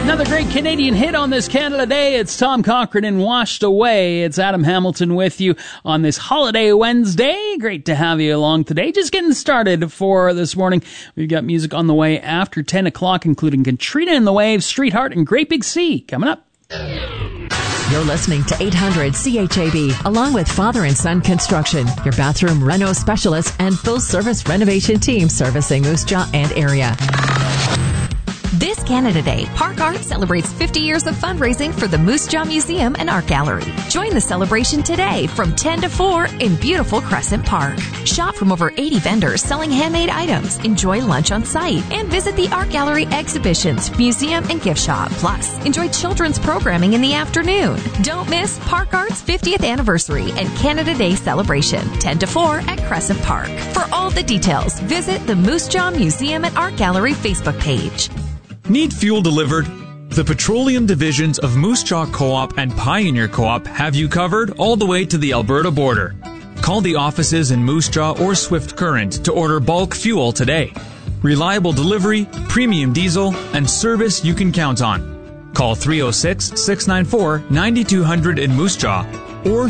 Another great Canadian hit on this Canada Day. It's Tom Cochrane and Washed Away. It's Adam Hamilton with you on this holiday Wednesday. Great to have you along today. Just getting started for this morning. We've got music on the way after 10 o'clock, including Katrina and the Waves, Streetheart, and Great Big Sea coming up. You're listening to 800 CHAB, along with Father and Son Construction, your bathroom reno specialist and full-service renovation team servicing Moose Jaw and area. This Canada Day, Park Art celebrates 50 years of fundraising for the Moose Jaw Museum and Art Gallery. Join the celebration today from 10 to 4 in beautiful Crescent Park. Shop from over 80 vendors selling handmade items, enjoy lunch on site, and visit the Art Gallery exhibitions, museum, and gift shop. Plus, enjoy children's programming in the afternoon. Don't miss Park Art's 50th anniversary and Canada Day celebration, 10 to 4 at Crescent Park. For all the details, visit the Moose Jaw Museum and Art Gallery Facebook page. Need fuel delivered? The petroleum divisions of Moose Jaw Co-op and Pioneer Co-op have you covered all the way to the Alberta border. Call the offices in Moose Jaw or Swift Current to order bulk fuel today. Reliable delivery, premium diesel, and service you can count on. Call 306-694-9200 in Moose Jaw or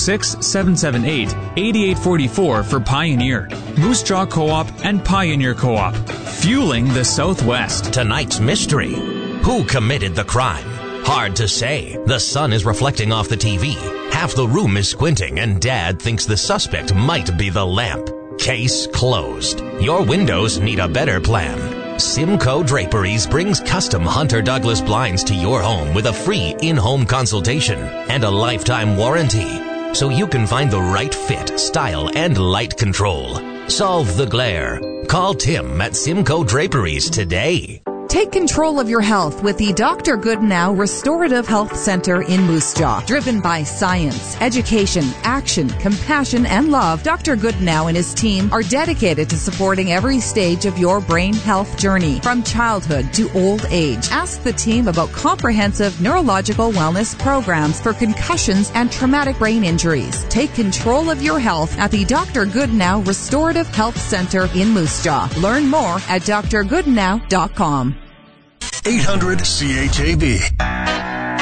306-778-8844 for Pioneer. Moose Jaw Co-op and Pioneer Co-op. Fueling the Southwest. Tonight's mystery. Who committed the crime? Hard to say. The sun is reflecting off the TV. Half the room is squinting and Dad thinks the suspect might be the lamp. Case closed. Your windows need a better plan. Simcoe Draperies brings custom Hunter Douglas blinds to your home with a free in-home consultation and a lifetime warranty, so you can find the right fit, style, and light control. Solve the glare. Call Tim at Simcoe Draperies today. Take control of your health with the Dr. Goodenow Restorative Health Center in Moose Jaw. Driven by science, education, action, compassion, and love, Dr. Goodenow and his team are dedicated to supporting every stage of your brain health journey, from childhood to old age. Ask the team about comprehensive neurological wellness programs for concussions and traumatic brain injuries. Take control of your health at the Dr. Goodenow Restorative Health Center in Moose Jaw. Learn more at drgoodenow.com. 800 CHAB.